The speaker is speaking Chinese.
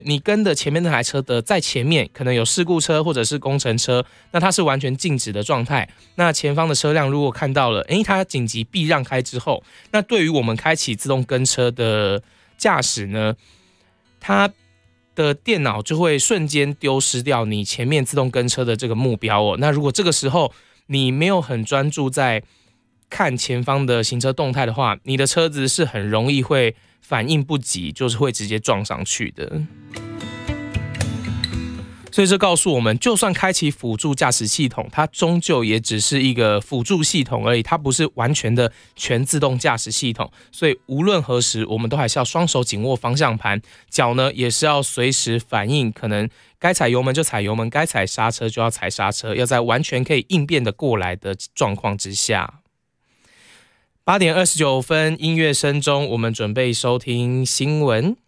你跟的前面那台车的在前面可能有事故车或者是工程车，那它是完全静止的状态。那前方的车辆如果看到了，它紧急避让开之后，那对于我们开启自动跟车的驾驶呢，它的电脑就会瞬间丢失掉你前面自动跟车的这个目标哦。那如果这个时候你没有很专注在看前方的行车动态的话，你的车子是很容易会反应不及，就是会直接撞上去的。所以这告诉我们，就算开启辅助驾驶系统，它终究也只是一个辅助系统而已，它不是完全的全自动驾驶系统。所以无论何时，我们都还是要双手紧握方向盘，脚呢也是要随时反应，可能该踩油门就踩油门，该踩刹车就要踩刹车，要在完全可以应变的过来的状况之下。8点29分，音乐声中，我们准备收听新闻。